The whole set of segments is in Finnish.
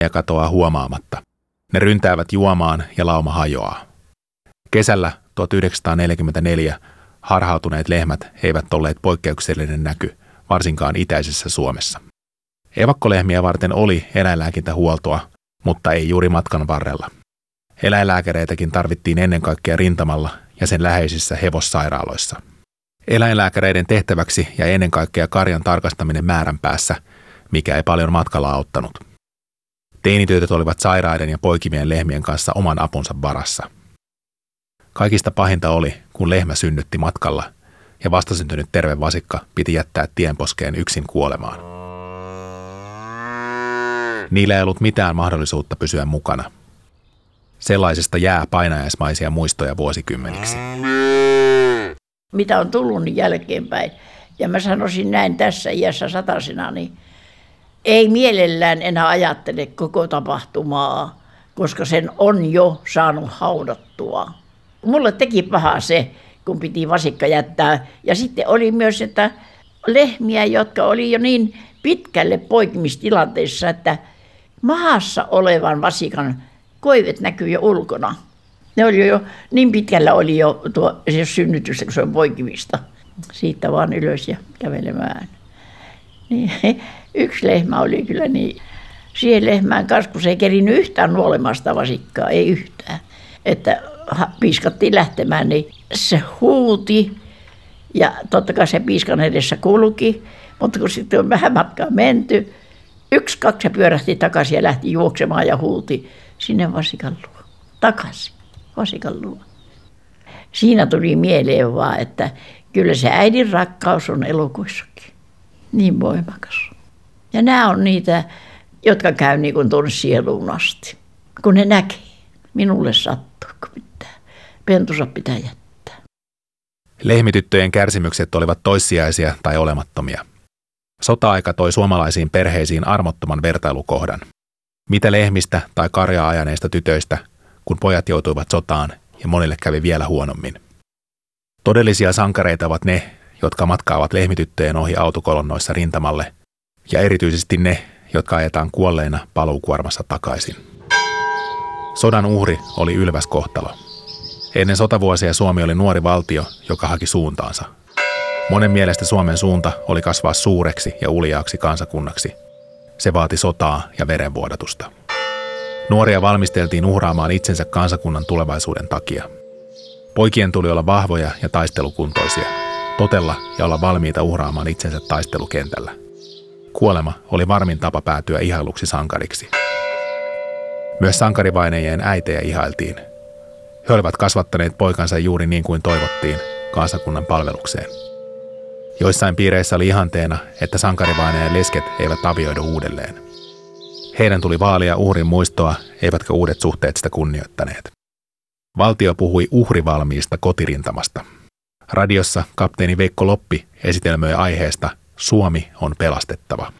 ja katoaa huomaamatta. Ne ryntäävät juomaan ja lauma hajoaa. Kesällä 1944 harhautuneet lehmät eivät olleet poikkeuksellinen näky, varsinkaan itäisessä Suomessa. Evakkolehmiä varten oli eläinlääkintähuoltoa, mutta ei juuri matkan varrella. Eläinlääkäreitäkin tarvittiin ennen kaikkea rintamalla ja sen läheisissä hevossairaaloissa. Eläinlääkäreiden tehtäväksi ja ennen kaikkea karjan tarkastaminen määränpäässä, mikä ei paljon matkalla auttanut. Teinitytöt olivat sairaiden ja poikimien lehmien kanssa oman apunsa varassa. Kaikista pahinta oli, kun lehmä synnytti matkalla ja vastasyntynyt terve vasikka piti jättää tienposkeen yksin kuolemaan. Niillä ei ollut mitään mahdollisuutta pysyä mukana. Sellaisesta jää painajaismaisia muistoja vuosikymmeniksi. Mitä on tullut niin jälkeenpäin, ja mä sanoisin näin tässä iässä satasena, niin ei mielellään enää ajattele koko tapahtumaa, koska sen on jo saanut haudattua. Mulle teki pahaa se, kun piti vasikka jättää. Ja sitten oli myös, että lehmiä, jotka oli jo niin pitkälle poikimistilanteessa, että mahassa olevan vasikan koivet näkyy jo ulkona. Ne oli jo niin pitkällä oli jo tuo synnytystä, kun se on poikimista. Siitä vaan ylös ja kävelemään. Niin, yksi lehmä oli kyllä niin. Siihen lehmään kanssa, kun se ei kerinyt yhtään nuolemasta vasikkaa, ei yhtään. Että piiskattiin lähtemään, niin se huuti ja totta kai se piiskan edessä kulki. Mutta kun sitten on vähän matkaa menty, 1-2 se pyörähti takaisin ja lähti juoksemaan ja huuti sinne vasikan luo. Takaisin vasikan luo. Siinä tuli mieleen vaan, että kyllä se äidin rakkaus on elokuissakin niin voimakas. Ja nämä on niitä, jotka käy niin kuin tuonne sieluun asti, kun ne näkee. Minulle sattuu, kun pitää. Pentunsa pitää jättää. Lehmityttöjen kärsimykset olivat toissijaisia tai olemattomia. Sota-aika toi suomalaisiin perheisiin armottoman vertailukohdan. Mitä lehmistä tai karjaa ajaneista tytöistä, kun pojat joutuivat sotaan ja monille kävi vielä huonommin. Todellisia sankareita ovat ne, jotka matkaavat lehmityttöjen ohi autokolonnoissa rintamalle, ja erityisesti ne, jotka ajetaan kuolleina paluukuormassa takaisin. Sodan uhri oli ylväs kohtalo. Ennen sotavuosia Suomi oli nuori valtio, joka haki suuntaansa. Monen mielestä Suomen suunta oli kasvaa suureksi ja uljaaksi kansakunnaksi. Se vaati sotaa ja verenvuodatusta. Nuoria valmisteltiin uhraamaan itsensä kansakunnan tulevaisuuden takia. Poikien tuli olla vahvoja ja taistelukuntoisia, totella ja olla valmiita uhraamaan itsensä taistelukentällä. Kuolema oli varmin tapa päätyä ihailuksi sankariksi. Myös sankarivainajien äitejä ihailtiin. He olivat kasvattaneet poikansa juuri niin kuin toivottiin, kansakunnan palvelukseen. Joissain piireissä oli ihanteena, että sankarivainajan lesket eivät avioidu uudelleen. Heidän tuli vaalia uhrin muistoa, eivätkä uudet suhteet sitä kunnioittaneet. Valtio puhui uhrivalmiista kotirintamasta. Radiossa kapteeni Veikko Loppi esitelmöi aiheesta Suomi on pelastettava.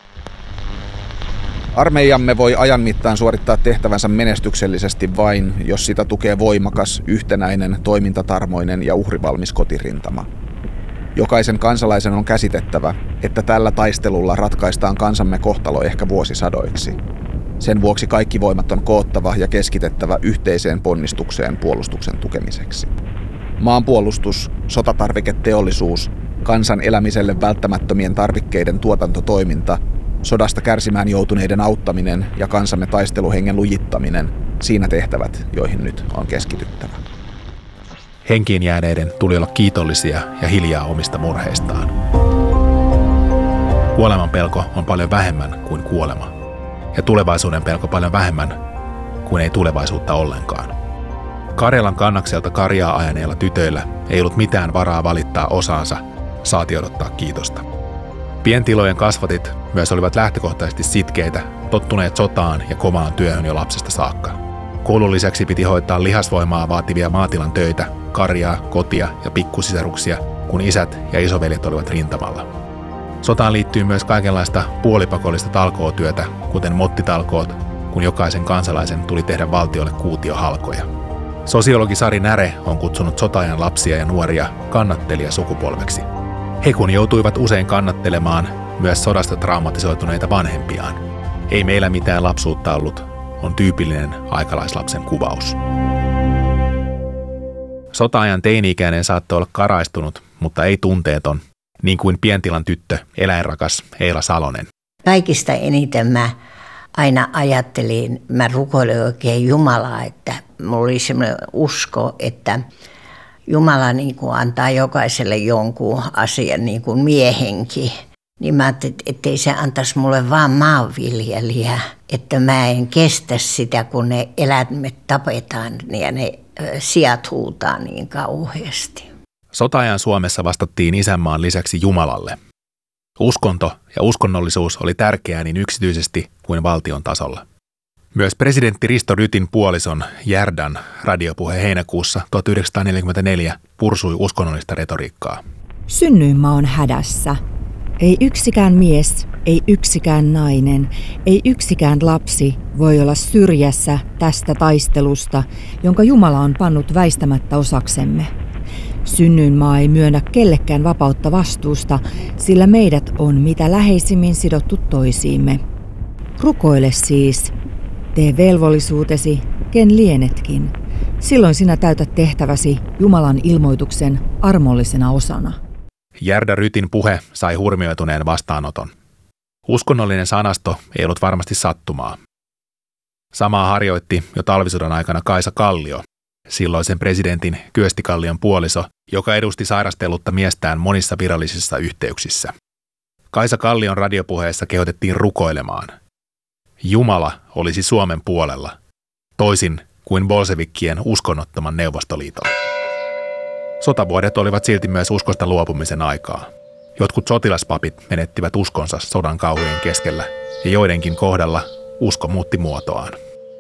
Armeijamme voi ajan mittaan suorittaa tehtävänsä menestyksellisesti vain, jos sitä tukee voimakas, yhtenäinen, toimintatarmoinen ja uhrivalmis kotirintama. Jokaisen kansalaisen on käsitettävä, että tällä taistelulla ratkaistaan kansamme kohtalo ehkä vuosisadoiksi. Sen vuoksi kaikki voimat on koottava ja keskitettävä yhteiseen ponnistukseen puolustuksen tukemiseksi. Maanpuolustus, sotatarviketeollisuus, kansan elämiselle välttämättömien tarvikkeiden tuotantotoiminta, sodasta kärsimään joutuneiden auttaminen ja kansamme taisteluhengen lujittaminen, siinä tehtävät, joihin nyt on keskityttävä. Henkiin jääneiden tuli olla kiitollisia ja hiljaa omista murheistaan. Kuoleman pelko on paljon vähemmän kuin kuolema, ja tulevaisuuden pelko paljon vähemmän kuin ei tulevaisuutta ollenkaan. Karjalan kannakselta karjaa ajaneilla tytöillä ei ollut mitään varaa valittaa osaansa, saati odottaa kiitosta. Pientilojen kasvatit myös olivat lähtökohtaisesti sitkeitä, tottuneet sotaan ja kovaan työhön jo lapsesta saakka. Koulun lisäksi piti hoitaa lihasvoimaa vaativia maatilan töitä, karjaa, kotia ja pikkusisaruksia, kun isät ja isoveljet olivat rintamalla. Sotaan liittyy myös kaikenlaista puolipakollista talkootyötä, kuten mottitalkoot, kun jokaisen kansalaisen tuli tehdä valtiolle kuutiohalkoja. Sosiologi Sari Näre on kutsunut sotaajan lapsia ja nuoria kannattelija-sukupolveksi. He kun joutuivat usein kannattelemaan myös sodasta traumatisoituneita vanhempiaan. Ei meillä mitään lapsuutta ollut, on tyypillinen aikalaislapsen kuvaus. Sota-ajan teini-ikäinen saattoi olla karaistunut, mutta ei tunteeton, niin kuin pientilan tyttö, eläinrakas Eila Salonen. Kaikista eniten mä aina ajattelin, mä rukoilin oikein Jumalaa, että mulla oli semmoinen usko, että Jumala niin kuin antaa jokaiselle jonkun asian, niin kuin miehenkin. Niin mä ajattelin, ettei se antaisi mulle vaan maanviljelijä, että mä en kestä sitä, kun ne eläimet tapetaan ja ne siat huutaa niin kauheasti. Sota-ajan Suomessa vastattiin isänmaan lisäksi Jumalalle. Uskonto ja uskonnollisuus oli tärkeää niin yksityisesti kuin valtion tasolla. Myös presidentti Risto Rytin puolison Gerdan radiopuhe heinäkuussa 1944 pursui uskonnollista retoriikkaa. Synnyinmaa on hädässä. Ei yksikään mies, ei yksikään nainen, ei yksikään lapsi voi olla syrjässä tästä taistelusta, jonka Jumala on pannut väistämättä osaksemme. Synnyinmaa ei myönnä kellekään vapautta vastuusta, sillä meidät on mitä läheisimmin sidottu toisiimme. Rukoile siis, tee velvollisuutesi, ken lienetkin. Silloin sinä täytät tehtäväsi Jumalan ilmoituksen armollisena osana. Gerda Rytin puhe sai hurmioituneen vastaanoton. Uskonnollinen sanasto ei ollut varmasti sattumaa. Samaa harjoitti jo talvisodan aikana Kaisa Kallio, silloisen presidentin Kyösti Kallion puoliso, joka edusti sairastellutta miestään monissa virallisissa yhteyksissä. Kaisa Kallion radiopuheessa kehotettiin rukoilemaan. Jumala olisi Suomen puolella, toisin kuin bolsevikkien uskonnottoman Neuvostoliiton. Sotavuodet olivat silti myös uskosta luopumisen aikaa. Jotkut sotilaspapit menettivät uskonsa sodan kauhujen keskellä, ja joidenkin kohdalla usko muutti muotoaan.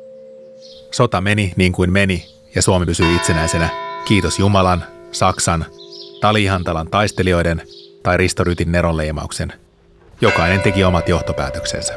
Sota meni niin kuin meni, ja Suomi pysyi itsenäisenä, kiitos Jumalan, Saksan, Tali-Ihantalan taistelijoiden tai Risto Rytin neronleimauksen. Jokainen teki omat johtopäätöksensä.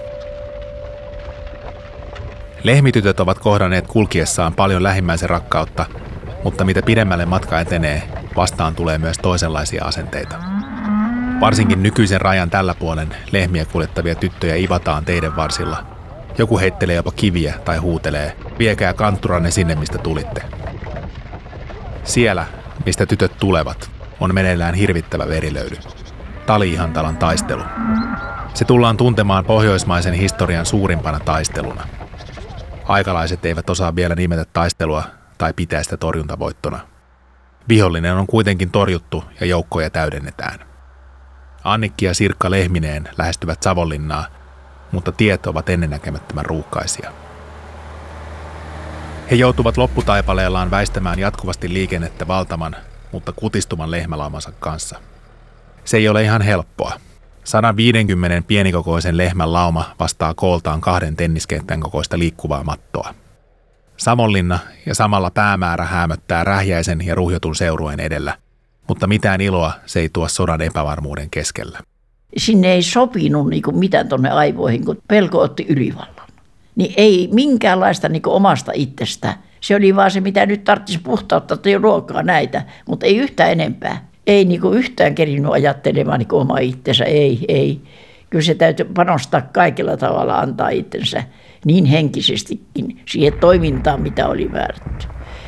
Lehmitytöt ovat kohdanneet kulkiessaan paljon lähimmäisen rakkautta, mutta mitä pidemmälle matka etenee, vastaan tulee myös toisenlaisia asenteita. Varsinkin nykyisen rajan tällä puolen lehmiä kuljettavia tyttöjä ivataan teiden varsilla. Joku heittelee jopa kiviä tai huutelee, viekää kantturanne sinne, mistä tulitte. Siellä, mistä tytöt tulevat, on meneillään hirvittävä verilöyly. Tali-Ihantalan taistelu. Se tullaan tuntemaan pohjoismaisen historian suurimpana taisteluna. Aikalaiset eivät osaa vielä nimetä taistelua tai pitää sitä torjuntavoittona. Vihollinen on kuitenkin torjuttu ja joukkoja täydennetään. Annikki ja Sirkka lehmineen lähestyvät Savonlinnaa, mutta tiet ovat ennennäkemättömän ruuhkaisia. He joutuvat lopputaipaleellaan väistämään jatkuvasti liikennettä valtavan, mutta kutistuman lehmälaumansa kanssa. Se ei ole ihan helppoa. 150 pienikokoisen lehmän lauma vastaa kooltaan 2 tenniskentän kokoista liikkuvaa mattoa. Savonlinna ja samalla päämäärä häämöttää rähjäisen ja ruhjotun seurueen edellä, mutta mitään iloa se ei tuo sodan epävarmuuden keskellä. Sinne ei sopinut mitään tuonne aivoihin, kun pelko otti ylivallan. Niin ei minkäänlaista omasta itsestä. Se oli vaan se, mitä nyt tarvitsisi puhtautta tai ruokaa näitä, mutta ei yhtään enempää. Ei yhtään kerinyt ajattelemaan oma itsensä, ei. Kyllä se täytyy panostaa kaikilla tavalla, antaa itsensä niin henkisestikin siihen toimintaan, mitä oli määrätty.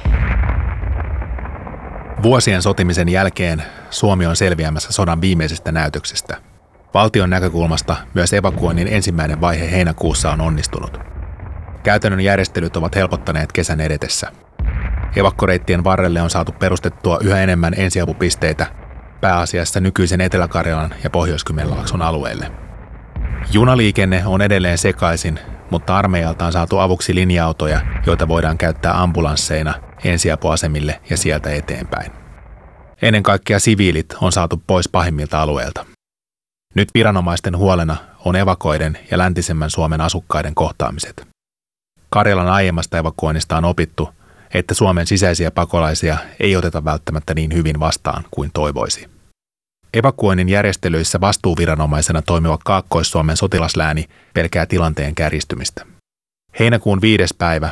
Vuosien sotimisen jälkeen Suomi on selviämässä sodan viimeisestä näytöksestä. Valtion näkökulmasta myös evakuoinnin ensimmäinen vaihe heinäkuussa on onnistunut. Käytännön järjestelyt ovat helpottaneet kesän edetessä. Evakkoreittien varrelle on saatu perustettua yhä enemmän ensiapupisteitä, pääasiassa nykyisen Etelä-Karjalan ja Pohjois-Kymenlaakson alueelle. Junaliikenne on edelleen sekaisin, mutta armeijalta on saatu avuksi linja-autoja, joita voidaan käyttää ambulansseina ensiapuasemille ja sieltä eteenpäin. Ennen kaikkea siviilit on saatu pois pahimmilta alueilta. Nyt viranomaisten huolena on evakoiden ja läntisemmän Suomen asukkaiden kohtaamiset. Karjalan aiemmasta evakuoinnista on opittu, että Suomen sisäisiä pakolaisia ei oteta välttämättä niin hyvin vastaan kuin toivoisi. Evakuoinnin järjestelyissä vastuuviranomaisena toimiva Kaakkois-Suomen sotilaslääni pelkää tilanteen kärjistymistä. Heinäkuun 5. päivä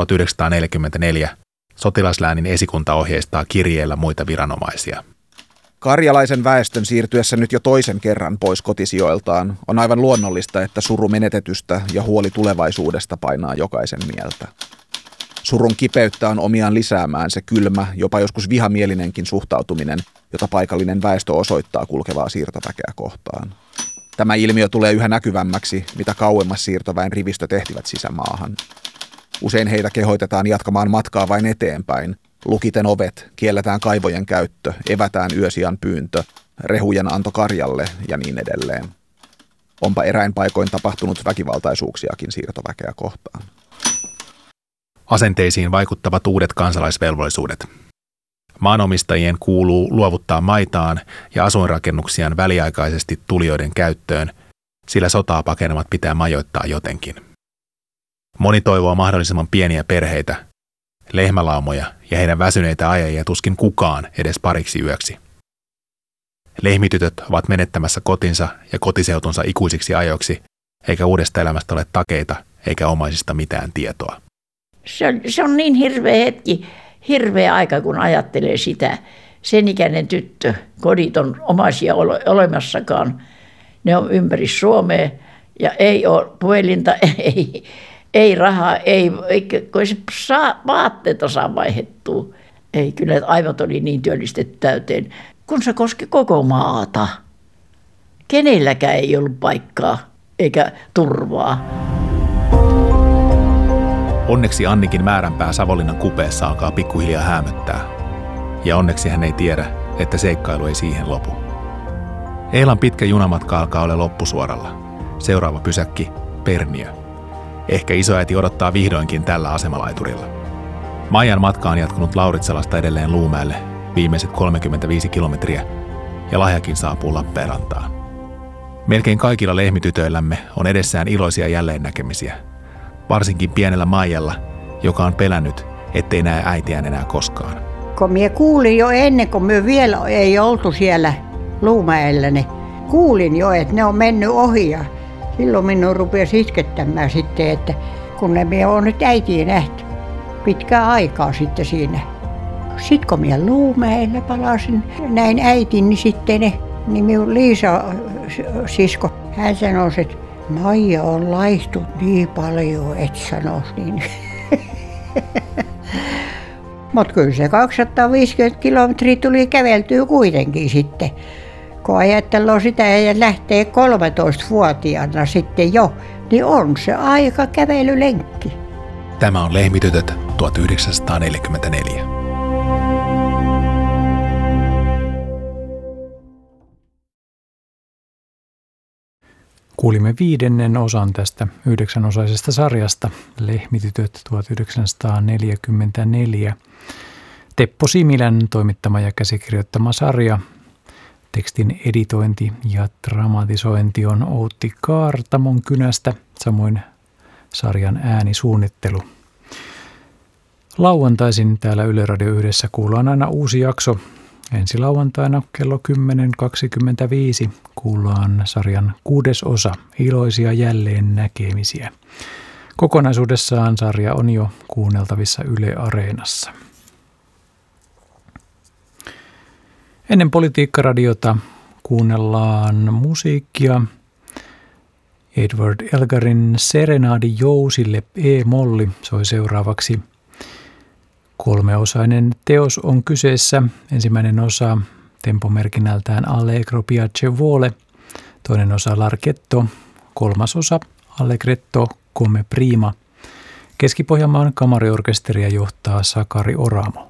1944 sotilasläänin esikunta ohjeistaa kirjeellä muita viranomaisia. Karjalaisen väestön siirtyessä nyt jo toisen kerran pois kotisijoiltaan on aivan luonnollista, että suru menetetystä ja huoli tulevaisuudesta painaa jokaisen mieltä. Surun kipeyttä on omiaan lisäämään se kylmä, jopa joskus vihamielinenkin suhtautuminen, jota paikallinen väestö osoittaa kulkevaa siirtoväkeä kohtaan. Tämä ilmiö tulee yhä näkyvämmäksi, mitä kauemmas siirtoväen rivistöt ehtivät sisämaahan. Usein heitä kehoitetaan jatkamaan matkaa vain eteenpäin. Lukiten ovet, kielletään kaivojen käyttö, evätään yösijan pyyntö, rehujen anto karjalle ja niin edelleen. Onpa eräin paikoin tapahtunut väkivaltaisuuksiakin siirtoväkeä kohtaan. Asenteisiin vaikuttavat uudet kansalaisvelvollisuudet. Maanomistajien kuuluu luovuttaa maitaan ja asuinrakennuksiaan väliaikaisesti tulijoiden käyttöön, sillä sotaa pakenemat pitää majoittaa jotenkin. Moni toivoo mahdollisimman pieniä perheitä, lehmälaumoja ja heidän väsyneitä ajajia tuskin kukaan edes pariksi yöksi. Lehmitytöt ovat menettämässä kotinsa ja kotiseutunsa ikuisiksi ajoiksi, eikä uudesta elämästä ole takeita eikä omaisista mitään tietoa. Se on niin hirveä hetki, hirveä aika, kun ajattelee sitä. Sen ikäinen tyttö, kodit on omaisia olemassakaan. Ne on ympäri Suomea ja ei ole puhelinta, ei rahaa, kun se vaatteet osaa vaihdettua. Ei, kyllä aivot oli niin työllistetty täyteen, kun se koski koko maata. Kenelläkään ei ollut paikkaa eikä turvaa. Onneksi Annikin määränpää Savonlinnan kupeessa alkaa pikkuhiljaa häämöttää. Ja onneksi hän ei tiedä, että seikkailu ei siihen lopu. Eilan pitkä junamatka alkaa olla loppusuoralla. Seuraava pysäkki, Perniö. Ehkä isoäiti odottaa vihdoinkin tällä asemalaiturilla. Maijan matka on jatkunut Lauritsalasta edelleen Luumäelle viimeiset 35 kilometriä ja Lahjakin saapuu Lappeenrantaan. Melkein kaikilla lehmitytöillämme on edessään iloisia jälleennäkemisiä. Varsinkin pienellä Maijalla, joka on pelännyt, ettei näe äitiään enää koskaan. Kun minä kuulin jo ennen kuin me vielä ei oltu siellä Luumäellä, niin kuulin jo, että ne on mennyt ohi ja silloin minun rupesi itkettämään sitten, että kun minä olen nyt äitiä nähty pitkää aikaa sitten siinä. Sitten kun minä Luumäellä palasin, näin äitin, niin sitten niin minun Liisa sisko, hän sanoi, että Maija on laihtunut niin paljon, et sanoisi niin. Mutta kyllä se 250 kilometriä tuli käveltyä kuitenkin sitten. Kun ajattelee sitä ja lähtee 13-vuotiaana sitten jo, niin on se aika kävelylenkki. Tämä on Lehmitytöt 1944. Kuulimme 5. osan tästä 9-osaisesta sarjasta Lehmitytöt 1944. Teppo Similän toimittama ja käsikirjoittama sarja. Tekstin editointi ja dramatisointi on Outi Kaartamon kynästä, samoin sarjan äänisuunnittelu. Lauantaisin täällä Yle Radio 1 kuullaan aina uusi jakso. Ensi lauantaina kello 10.25 kuullaan sarjan 6. osa, iloisia jälleen näkemisiä. Kokonaisuudessaan sarja on jo kuunneltavissa Yle Areenassa. Ennen Politiikkaradiota kuunnellaan musiikkia. Edward Elgarin Serenaadi Jousille E-molli soi seuraavaksi. 3-osainen teos on kyseessä. Ensimmäinen osa tempomerkinnältään Allegro piacevole, toinen osa Larghetto, 3. osa Allegretto come prima. Keski-Pohjanmaan kamariorkesteria johtaa Sakari Oramo.